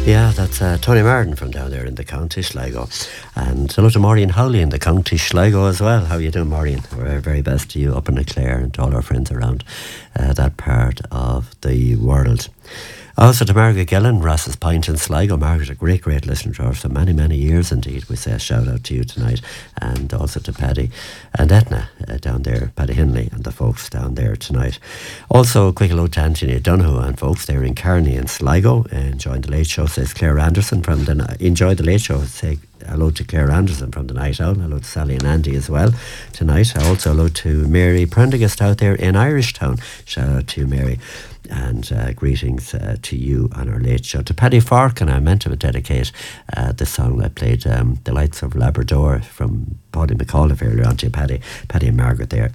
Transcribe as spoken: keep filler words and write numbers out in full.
Yeah, that's uh, Tony Martin from down there in the County Sligo. And hello to Maureen Howley in the County Sligo as well. How you doing, Maureen? We're very best to you up in Clare and to all our friends around uh, that part of the world. Also to Margaret Gillen, Ross's Pint in Sligo. Margaret, a great, great listener to us for many, many years indeed. We say a shout out to you tonight. And also to Paddy and Etna uh, down there, Paddy Hinley and the folks down there tonight. Also, a quick hello to Anthony Donoghue and folks there in Kearney and Sligo. Uh, enjoying the late show, says Claire Anderson from the... Enjoy the late show, say hello to Claire Anderson from the Night Owl. Hello to Sally and Andy as well tonight. Also hello to Mary Prendergast out there in Irishtown. Shout out to you, Mary. And uh, greetings uh, to you on our late show. To Paddy Fark, and I meant to dedicate uh, the song I played, um, The Lights of Labrador from Paddy McAuliffe earlier on to you, Paddy, Paddy and Margaret there